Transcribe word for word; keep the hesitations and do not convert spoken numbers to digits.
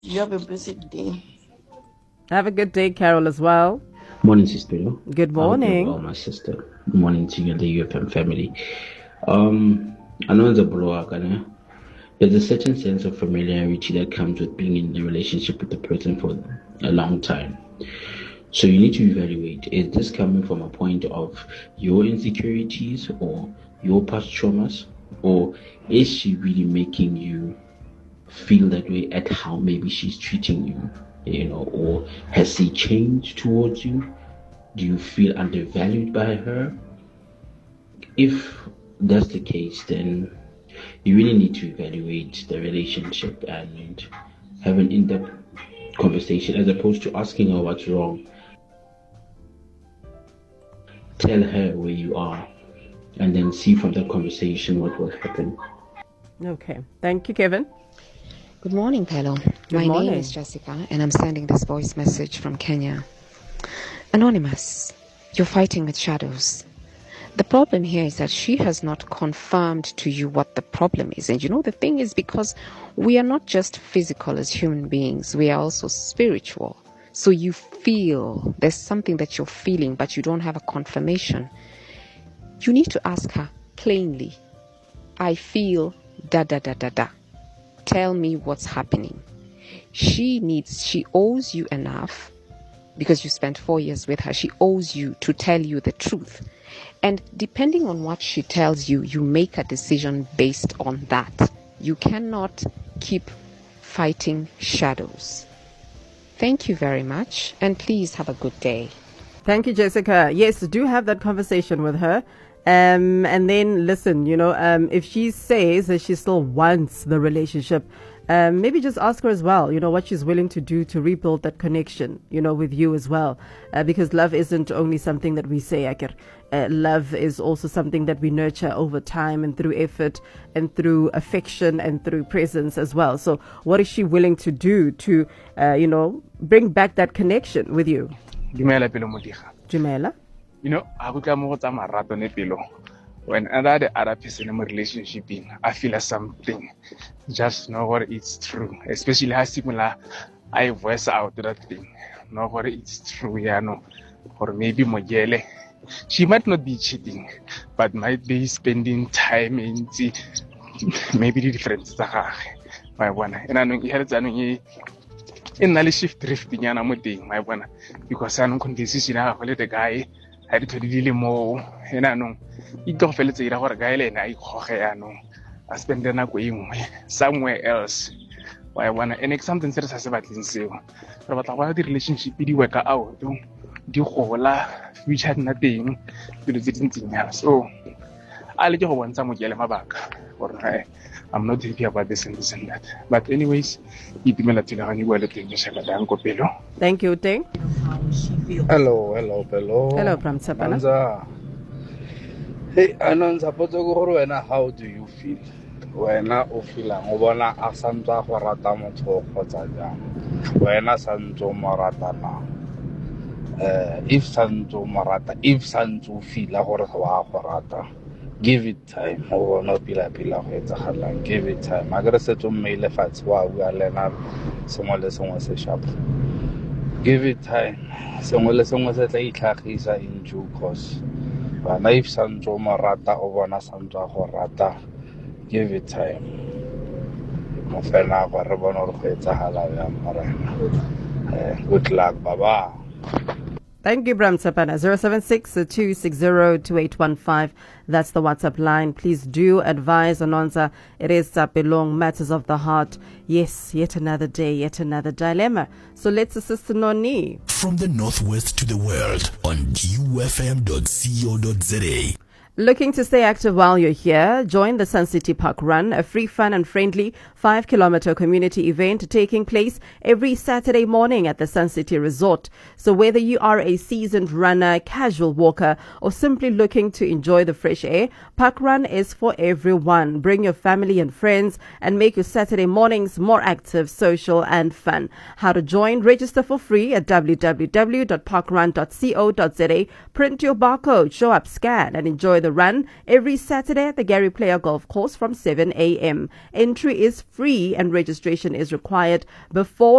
You have a blessed day. Have a good day, Carol, as well. Morning, Sister. Good morning. Well, my sister. Good morning to you and the U F M family. Um, I know it's a blowout, there's a certain sense of familiarity that comes with being in a relationship with the person for a long time. So you need to evaluate, is this coming from a point of your insecurities or your past traumas? Or is she really making you feel that way at how maybe she's treating you? You know, or has she changed towards you? Do you feel undervalued by her? If that's the case, then you really need to evaluate the relationship and have an in-depth conversation as opposed to asking her what's wrong. Tell her where you are and then see from that conversation what will happen. Okay. Thank you, Kevin. Good morning, Pello. Good My morning. name is Jessica, and I'm sending this voice message from Kenya. Anonymous, you're fighting with shadows. The problem here is that she has not confirmed to you what the problem is. And you know, the thing is, because we are not just physical as human beings, we are also spiritual. So you feel, there's something that you're feeling, but you don't have a confirmation. You need to ask her plainly, I feel da da da da da. Tell me what's happening. She needs, she owes you enough, because you spent four years with her. She owes you to tell you the truth. And depending on what she tells you, you make a decision based on that. You cannot keep fighting shadows. Thank you very much, and please have a good day. Thank you, Jessica. Yes, do have that conversation with her. Um, and then listen, you know, um, if she says that she still wants the relationship, um, maybe just ask her as well, you know, what she's willing to do to rebuild that connection, you know, with you as well. Uh, because love isn't only something that we say, Akir. Uh, love is also something that we nurture over time and through effort and through affection and through presence as well. So what is she willing to do to, uh, you know, bring back that connection with you? Jumela? You know, I would come with a marathon pillow. When another other person in a relationship, I feel like something. Just know what it's true. Especially how similar I voice out that thing. Know what it's true, yeah, no. Or maybe Mogele. She might not be cheating, but might be spending time in the maybe the difference. My one. And I know you had it. In the shift drifting, and I'm with my one. Because I don't convince I let the guy. I had to deal more, and I know you don't feel it's a guy, and I know I spend the night going somewhere else. Why one and something says as about in sale. But I want the relationship be work out, do whole which had nothing to do anything else. So I'll just want some yellow my back, or I, I'm not happy about this and this and that. But, anyways, you do not know any well thing. Thank you, Ting. Hello, hello, hello. Hello, Pramsapana. Anza. Hey, Ananza, Potogoro, how do you feel? When I feel I'm going to Asanta Horatamo to Hotaja. When I Santo Maratana. If Santo Marata, if Santo feel a Horata, give it time. Or not Pila Pila, give it time. I got to say to me, left while we are learning some of the songs a shop. Give it time. Some of the songs that I like is in due course. But if Santo Marata or Wana Santo Horata, give it time. Good luck, Baba. Thank you, Bram Sapana. zero seven six, two six zero, two eight one five. That's the WhatsApp line. Please do advise Anonza. It is Tapelong, matters of the heart. Yes, yet another day, yet another dilemma. So let's assist Noni. From the northwest to the world on U F M dot co dot z a. Looking to stay active while you're here? Join the Sun City Park Run, a free, fun and friendly five kilometer community event taking place every Saturday morning at the Sun City Resort. So whether you are a seasoned runner, casual walker, or simply looking to enjoy the fresh air, Park Run is for everyone. Bring your family and friends and make your Saturday mornings more active, social and fun. How to join? Register for free at w w w dot parkrun dot co dot z a. Print your barcode, show up, scan and enjoy the run every Saturday at the Gary Player Golf Course from seven a.m. Entry is free and registration is required before